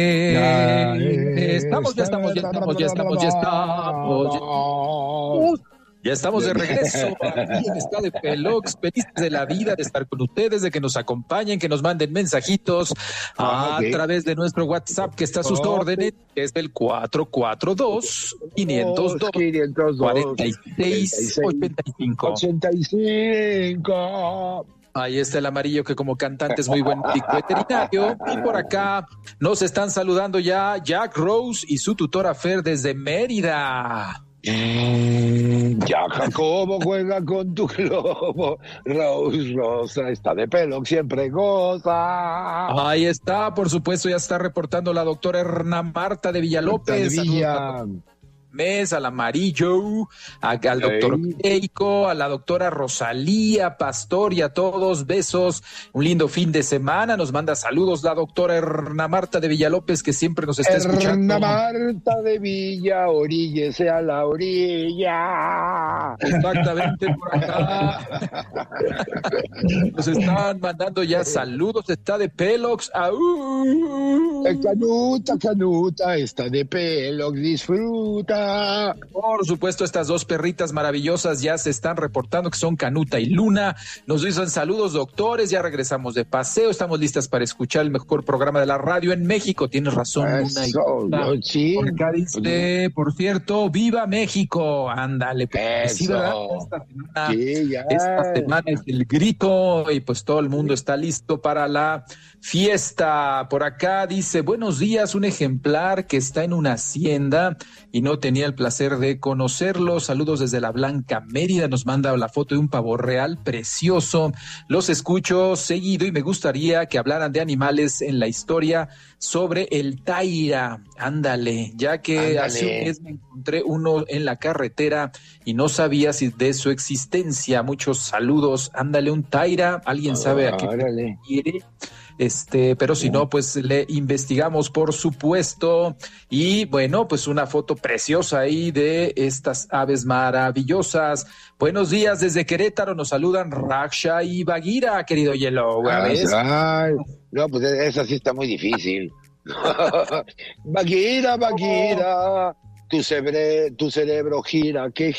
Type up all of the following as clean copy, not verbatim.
Ya estamos de regreso aquí en Está de Pelox, felices de la vida de estar con ustedes, de que nos acompañen, que nos manden mensajitos a través de nuestro WhatsApp que está a sus órdenes, que es el 442-502-4685. Ahí está el amarillo que como cantante es muy buen médico veterinario. Y por acá nos están saludando ya Jack Rose y su tutora Fer desde Mérida. Ya Jacobo juega con tu globo, Rose Rosa está de pelo, siempre goza. Ahí está, por supuesto, ya está reportando la doctora Erna Marta de Villalópez. Mes, al amarillo, al doctor Keiko, a la doctora Rosalía Pastor y a todos, besos, un lindo fin de semana, nos manda saludos la doctora Erna Marta de Villalópez, que siempre nos está escuchando. Erna Marta de Villa, oríllese a la orilla. Exactamente, por acá. Nos están mandando ya saludos, está de Pelox. Canuta, está de Pelox, disfruta. Por supuesto, estas dos perritas maravillosas ya se están reportando, que son Canuta y Luna. Nos dicen saludos, doctores, ya regresamos de paseo, estamos listas para escuchar el mejor programa de la radio en México. Tienes razón, Luna. Sí. Por acá dice, por cierto, ¡viva México! Ándale, pues sí, ¿verdad? Esta semana es el grito y pues todo el mundo está listo para la fiesta. Por acá dice, buenos días, un ejemplar que está en una hacienda y no tenía el placer de conocerlo. Saludos desde la Blanca Mérida, nos manda la foto de un pavo real precioso. Los escucho seguido y me gustaría que hablaran de animales en la historia sobre el taira. Ándale, ya que hace un mes me encontré uno en la carretera y no sabía si de su existencia. Muchos saludos. Ándale, un taira, ¿alguien sabe a qué quiere? Pero si no, pues le investigamos, por supuesto. Y bueno, pues una foto preciosa ahí de estas aves maravillosas. Buenos días desde Querétaro, nos saludan Raksha y Bagheera, querido Yellow. No, pues esa sí está muy difícil. Bagheera, tu cerebro gira, que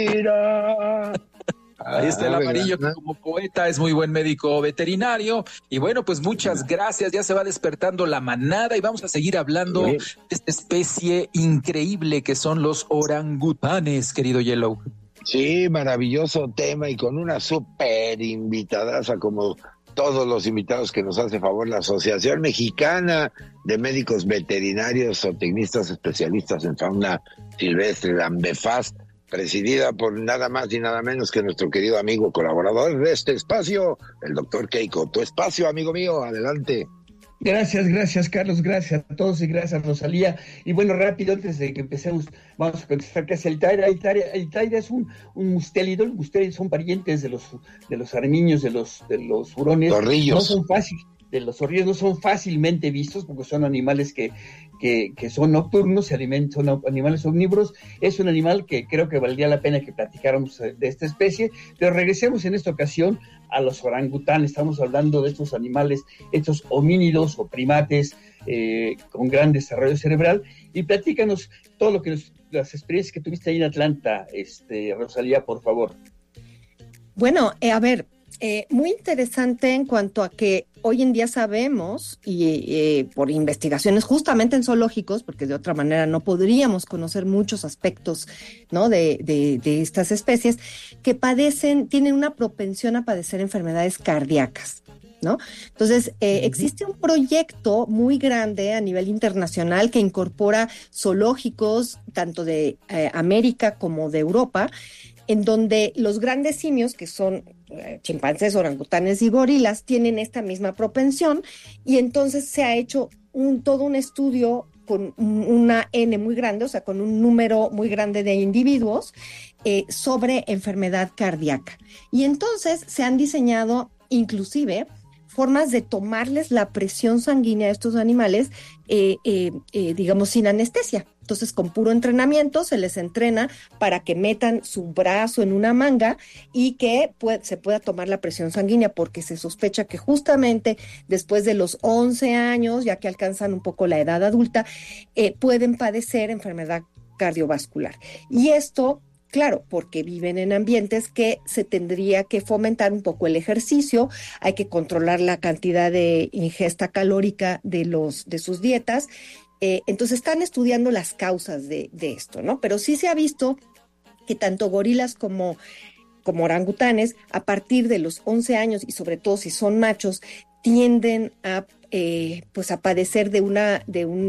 gira. Ahí está el amarillo, que como poeta es muy buen médico veterinario. Y bueno, pues muchas gracias. Ya se va despertando la manada y vamos a seguir hablando de esta especie increíble que son los orangutanes, querido Yellow. Sí, maravilloso tema y con una súper invitadaza como todos los invitados que nos hace favor la Asociación Mexicana de Médicos Veterinarios o Tecnistas Especialistas en Fauna Silvestre, la AMBEFAS, presidida por nada más y nada menos que nuestro querido amigo colaborador de este espacio, el doctor Keiko. Tu espacio, amigo mío, adelante. Gracias, Carlos, gracias a todos y gracias, Rosalía. Y bueno, rápido, antes de que empecemos, vamos a contestar qué es el taira. El taira es un mustélido. Los mustélidos son parientes de los armiños, de los hurones. Zorrillos. No son fáciles. De los zorrillos no son fácilmente vistos porque son animales que son nocturnos, son animales omnívoros. Es un animal que creo que valdría la pena que platicáramos de esta especie, pero regresemos en esta ocasión a los orangutanes. Estamos hablando de estos animales, estos homínidos o primates con gran desarrollo cerebral, y platícanos todo lo que las experiencias que tuviste ahí en Atlanta, Rosalía, por favor. Bueno, a ver, muy interesante en cuanto a que hoy en día sabemos, y por investigaciones justamente en zoológicos, porque de otra manera no podríamos conocer muchos aspectos, ¿no?, de estas especies, que tienen una propensión a padecer enfermedades cardíacas, ¿no? Entonces, existe un proyecto muy grande a nivel internacional que incorpora zoológicos tanto de América como de Europa, en donde los grandes simios, que son chimpancés, orangutanes y gorilas, tienen esta misma propensión, y entonces se ha hecho todo un estudio con una N muy grande, o sea, con un número muy grande de individuos sobre enfermedad cardíaca. Y entonces se han diseñado inclusive formas de tomarles la presión sanguínea a estos animales, digamos, sin anestesia. Entonces, con puro entrenamiento se les entrena para que metan su brazo en una manga y que se pueda tomar la presión sanguínea, porque se sospecha que justamente después de los 11 años, ya que alcanzan un poco la edad adulta, pueden padecer enfermedad cardiovascular. Y esto, claro, porque viven en ambientes que se tendría que fomentar un poco el ejercicio, hay que controlar la cantidad de ingesta calórica de sus dietas. Entonces están estudiando las causas de esto, ¿no? Pero sí se ha visto que tanto gorilas como orangutanes, a partir de los 11 años, y sobre todo si son machos, tienden a padecer de una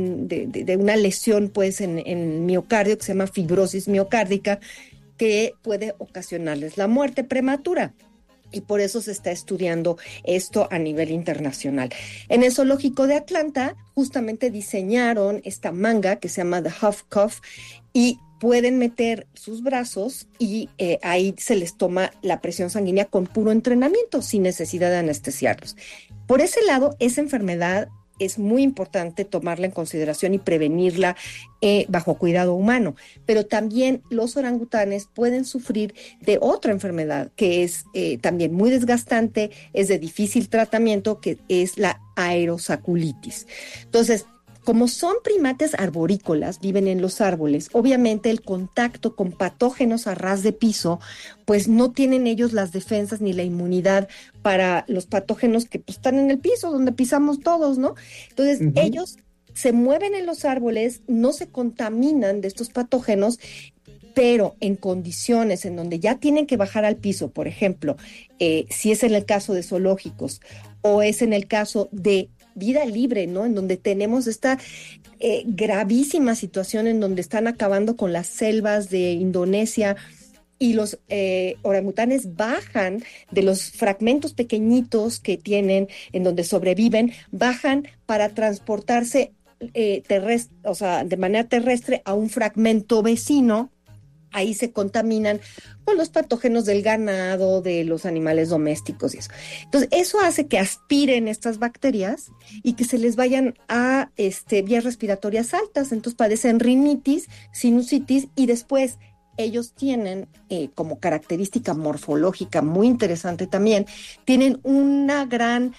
lesión pues en miocardio, que se llama fibrosis miocárdica, que puede ocasionarles la muerte prematura. Y por eso se está estudiando esto a nivel internacional. En el zoológico de Atlanta justamente diseñaron esta manga que se llama The Huff Cuff, y pueden meter sus brazos y ahí se les toma la presión sanguínea con puro entrenamiento, sin necesidad de anestesiarlos. Por ese lado, esa enfermedad es muy importante tomarla en consideración y prevenirla bajo cuidado humano. Pero también los orangutanes pueden sufrir de otra enfermedad que es también muy desgastante, es de difícil tratamiento, que es la aerosaculitis. Entonces, como son primates arborícolas, viven en los árboles, obviamente el contacto con patógenos a ras de piso, pues no tienen ellos las defensas ni la inmunidad para los patógenos que pues, están en el piso, donde pisamos todos, ¿no? Entonces, ellos se mueven en los árboles, no se contaminan de estos patógenos, pero en condiciones en donde ya tienen que bajar al piso, por ejemplo, si es en el caso de zoológicos o es en el caso de vida libre, ¿no? En donde tenemos esta gravísima situación en donde están acabando con las selvas de Indonesia, y los orangutanes bajan de los fragmentos pequeñitos que tienen, en donde sobreviven, bajan para transportarse de manera terrestre a un fragmento vecino. Ahí se contaminan con los patógenos del ganado, de los animales domésticos y eso. Entonces, eso hace que aspiren estas bacterias y que se les vayan a vías respiratorias altas. Entonces, padecen rinitis, sinusitis, y después ellos tienen, como característica morfológica muy interesante también, tienen una gran,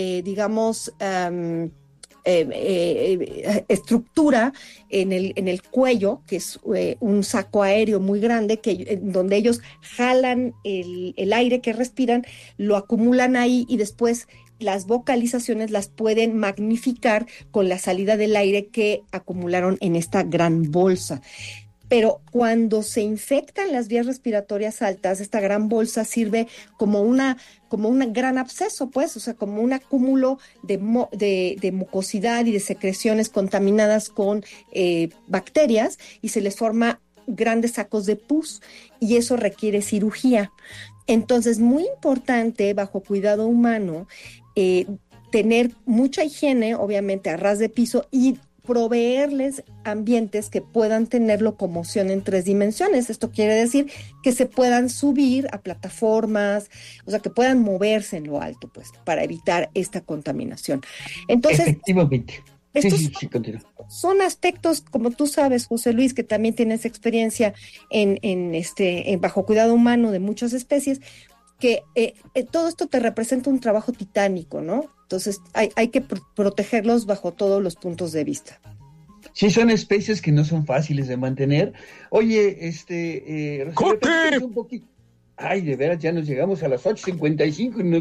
estructura en el cuello, que es un saco aéreo muy grande, donde ellos jalan el aire que respiran, lo acumulan ahí, y después las vocalizaciones las pueden magnificar con la salida del aire que acumularon en esta gran bolsa. Pero cuando se infectan las vías respiratorias altas, esta gran bolsa sirve como un gran absceso, pues, o sea, como un acúmulo de mucosidad y de secreciones contaminadas con bacterias, y se les forma grandes sacos de pus, y eso requiere cirugía. Entonces, muy importante, bajo cuidado humano, tener mucha higiene, obviamente a ras de piso, y proveerles ambientes que puedan tener locomoción en 3 dimensiones. Esto quiere decir que se puedan subir a plataformas, o sea, que puedan moverse en lo alto, pues, para evitar esta contaminación. Entonces, efectivamente. Estos son aspectos, como tú sabes, José Luis, que también tienes experiencia en bajo cuidado humano de muchas especies, que todo esto te representa un trabajo titánico, ¿no? Entonces hay que protegerlos bajo todos los puntos de vista. Sí, son especies que no son fáciles de mantener. Oye, ¡Corte! un poquito. Ay, de veras, ya nos llegamos a las 8:55 y nos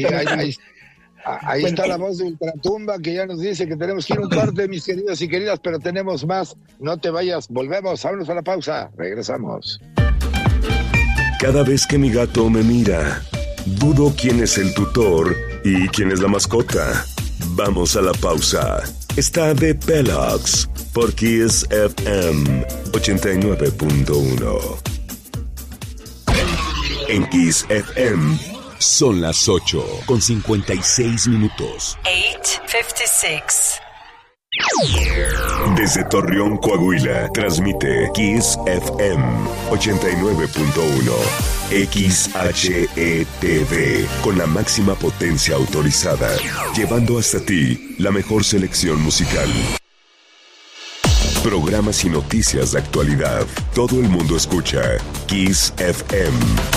Ahí está la voz de Ultratumba, que ya nos dice que tenemos que ir un corte, mis queridos y queridas, pero tenemos más. No te vayas, volvemos, vámonos a la pausa, regresamos. Cada vez que mi gato me mira, dudo quién es el tutor y quién es la mascota. Vamos a la pausa. Está de Pelox por Kiss FM 89.1. En Kiss FM son las 8:56. 8:56. Desde Torreón, Coahuila, transmite Kiss FM 89.1 XHETV con la máxima potencia autorizada, llevando hasta ti la mejor selección musical. Programas y noticias de actualidad. Todo el mundo escucha Kiss FM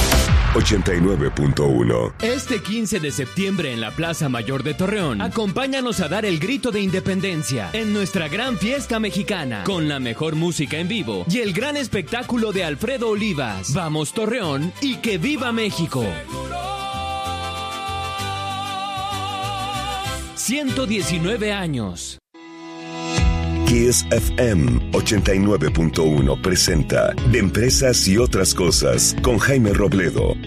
89.1. Este 15 de septiembre en la Plaza Mayor de Torreón, acompáñanos a dar el grito de independencia en nuestra gran fiesta mexicana, con la mejor música en vivo y el gran espectáculo de Alfredo Olivas. Vamos Torreón y que viva México. 119 años. Kiss FM 89.1 presenta De Empresas y Otras Cosas con Jaime Robledo.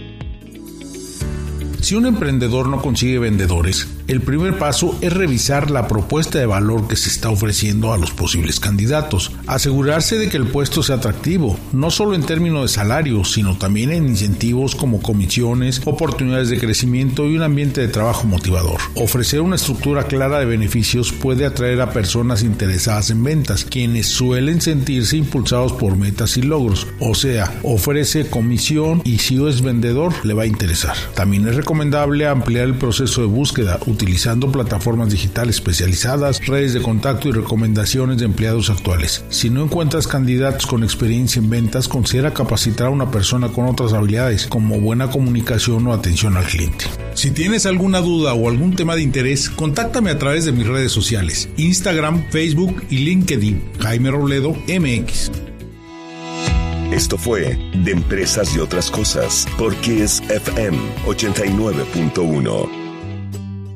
Si un emprendedor no consigue vendedores, el primer paso es revisar la propuesta de valor que se está ofreciendo a los posibles candidatos. Asegurarse de que el puesto sea atractivo, no solo en términos de salario, sino también en incentivos como comisiones, oportunidades de crecimiento y un ambiente de trabajo motivador. Ofrecer una estructura clara de beneficios puede atraer a personas interesadas en ventas, quienes suelen sentirse impulsados por metas y logros. O sea, ofrece comisión y si es vendedor, le va a interesar. También es recomendable ampliar el proceso de búsqueda utilizando plataformas digitales especializadas, redes de contacto y recomendaciones de empleados actuales. Si no encuentras candidatos con experiencia en ventas, considera capacitar a una persona con otras habilidades, como buena comunicación o atención al cliente. Si tienes alguna duda o algún tema de interés, contáctame a través de mis redes sociales, Instagram, Facebook y LinkedIn, Jaime Robledo MX. Esto fue De Empresas y Otras Cosas por Kiss FM 89.1.